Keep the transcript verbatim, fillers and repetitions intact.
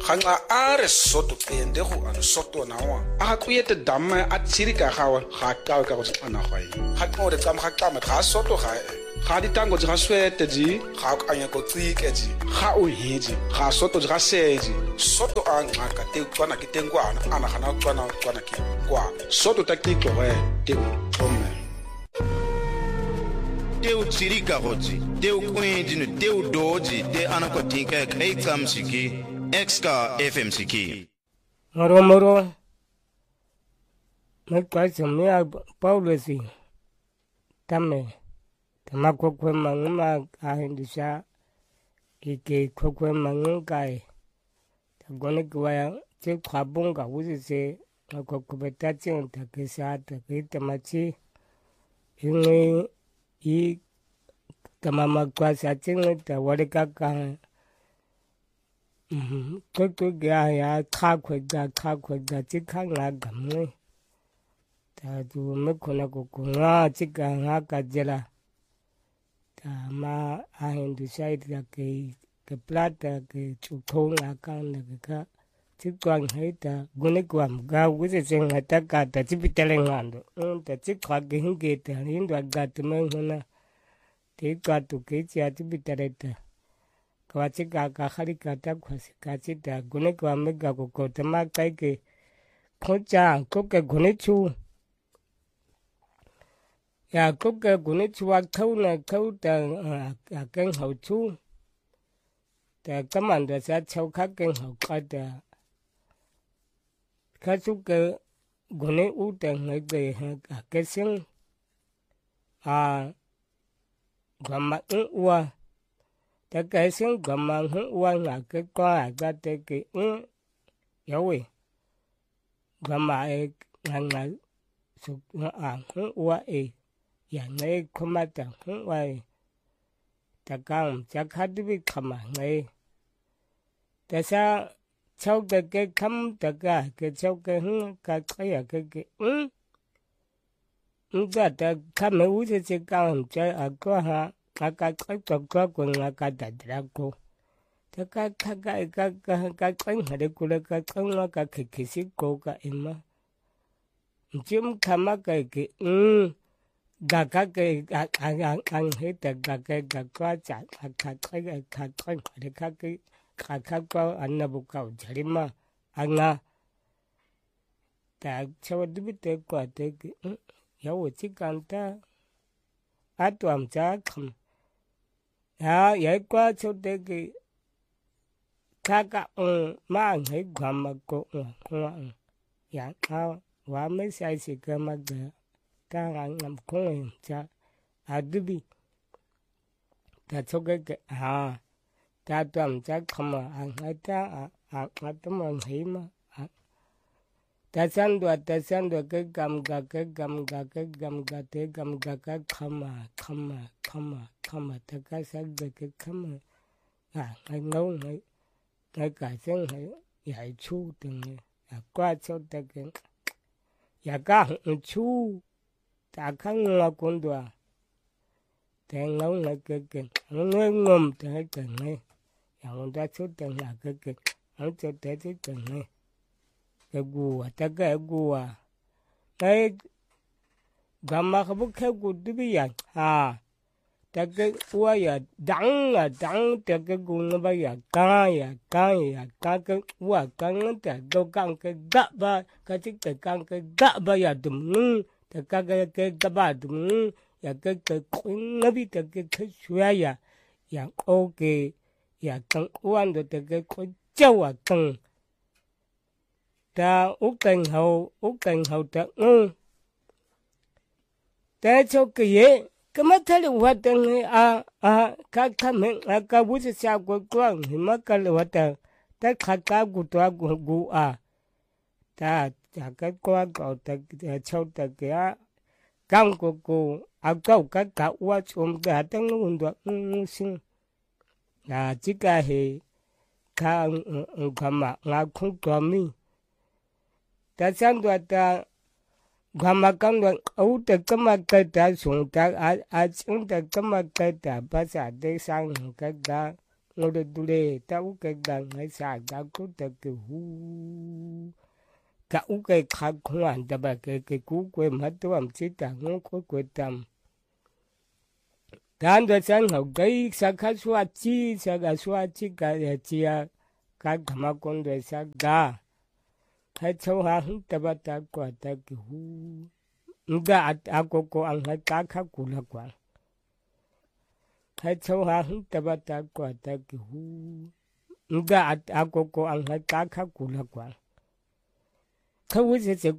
Hanga are soto ende go ano soto na wa. A ku yete damme a tsiri ka gawa ga ka ka go tsana ga yi. Ga ko de tsam ga ka ma ga soto ga e. Ga di tango ga swete ji ga ka anya ko tsike ji. Ga o hiji ga soto ga seji. Soto a ngaka te tswana ke tengwana ana gana tswana tswana ke kwa. Soto ta ke go e te tsomme. Teu tsirika gotsi, teu kwendino, teu doji, te anakotinka kai kamsiki, exka F M siki. Moro moro. Me kwasi mea Paulo si. Tame. Tama kokwe manguma ahindisha. Ike kokwe mangungai. Tagone kwaya che kwabunga wuzi se. Kokubetachi untakisa takita machi. Ingi I tamama kwasi achingi ta warikaka mhm kuku ga ya khakwe ga khakwe ga chikanga gamwe ta tu mekona kuku nga chika nga kajela ta ma ahindu side ya ke ke plata ke chukonga kana ka chitwang haita gunekwam ga wise senga taka ta chipitele ngando ta chikwa ginge ta hindwa gatmengona te ka tu ke cha chipitele ta kwa chika ka kharika ta khwasi ka chita gunekwam ga ko ko tama kai ke khocha ko ke gunechu ya ko ke gunechu wa thona thauta a ken hau chu ta kamanda sa chau kha ken hau ka ta Kasuke gune utang ngai ha kesing a gama uwa ta kesing gama uwa na ke kwa ga te ke un yawe gama e nganga su a uwa e ya ngai komata uwa e ta kam cha khadbi khama ngai ta sa Chau ke ke kam ta ka ke chau ke hu ka kaya ke ke um nga ta kame u se se ka um cha a ko ha ka ka ka to ko ko nga ka ta dra ko ta ka ka ka ka ka ka ka ha de ku le ka ka nga ka ke ke si ko ka ema jim kama ka ke um ga ka ke ga ga ga he ta ga ke ga ka cha ka ka ka ka ka de ka ke Kakakwa anabuka jarima anga ta chawadibite kwa teki ya wuchi kanta atu amcha kham ya ya kwa choteki kaka um ma ngai gwama ko um ya ka wa me sai si kama ga ta ngam ko cha adibi ta chokeke ha ta tam cha khama angata atama hima ta san do ta san do ke gam ga ke gam ga ke gam ga te gam ga ka khama khama khama khama ta ka sa de ke khama à ngai ngau ngai ngai ka sen ngai ya chu ting ya kwa cho ta ke ya ka chu ta ka ngwa kun do te ngau ngai ke ke ngai ngom te ke ngai ya onda chu te na ke ke au cho te te te ngai ke gu ta ke gu a ngai gamma ka bu ke gu di ya ha ta ke wa ya dang a dang te ke gu na ba ya ka ya ka ya ka ke wa ka ng ta do kang ke ga ba ka chi te kang ke ga ba ya dum ng ta ka ke ke ga ba dum ya ke ke na bi te ke ke shua ya ya o ke ya kang wan do te ke ko chau a kang ta u kang hậu u kang hậu ta ng ta cho ke ye ke ma ta le wa ta a a ka ka me a ka bu se sa ko kwang hi ma ka le wa ta ta kha ka gu to gu gu a ta ta ka kwa ko ta chau ta ke a kang ko ko a ka ka ka wa chum ta ta ngun do ng sin na chi ka he ka ngama nga khu to mi ta san do ta gama kang do au ta kama ka ta sung ta a a chung ta kama ka ta ba sa de sang ka ga ngode dule ta u ke dang ngai sa ga ku ta ke hu ka u ke kha khwan ta ba ke ke ku kwe ma to am chi ta ngo ko kwe tam dan da sang ho gai sa kha swa chi sa ga swa chi ka ya chi ya ka khama kon de sa ga hai chau ha hu ta ba ta kwa ta ke hu nga at ako ko ang hai ka kha ku la kwa hai chau ha hu ta ba ta kwa ta ke hu nga at ako ko ang hai ka kha ku la kwa khâu se